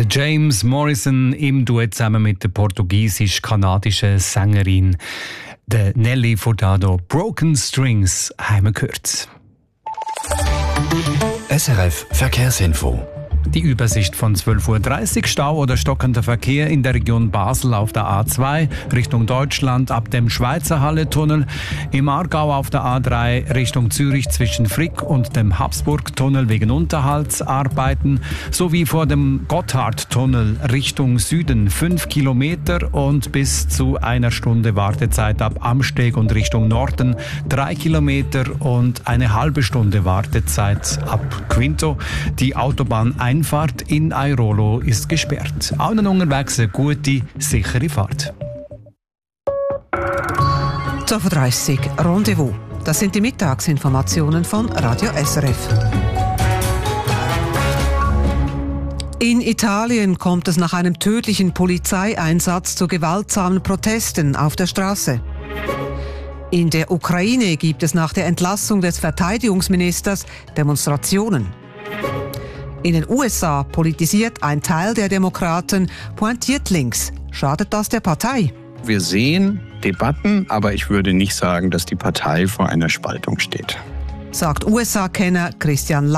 James Morrison im Duett zusammen mit der portugiesisch-kanadischen Sängerin Nelly Furtado. Broken Strings haben wir gehört. SRF Verkehrsinfo. Die Übersicht von 12:30 Uhr. Stau oder stockender Verkehr in der Region Basel auf der A2 Richtung Deutschland ab dem Schweizer Halle-Tunnel. Im Aargau auf der A3 Richtung Zürich zwischen Frick und dem Habsburg-Tunnel wegen Unterhaltsarbeiten. Sowie vor dem Gotthard-Tunnel Richtung Süden 5 Kilometer und bis zu einer Stunde Wartezeit ab Amsteg und Richtung Norden 3 Kilometer und eine halbe Stunde Wartezeit ab Quinto. Die Autobahneinfahrt in Airolo ist gesperrt. Allen unterwegs eine gute, sichere Fahrt. 12:30 Uhr Rendezvous. Das sind die Mittagsinformationen von Radio SRF. In Italien kommt es nach einem tödlichen Polizeieinsatz zu gewaltsamen Protesten auf der Straße. In der Ukraine gibt es nach der Entlassung des Verteidigungsministers Demonstrationen. In den USA politisiert ein Teil der Demokraten pointiert links. Schadet das der Partei? Wir sehen Debatten, aber ich würde nicht sagen, dass die Partei vor einer Spaltung steht. Sagt USA-Kenner Christian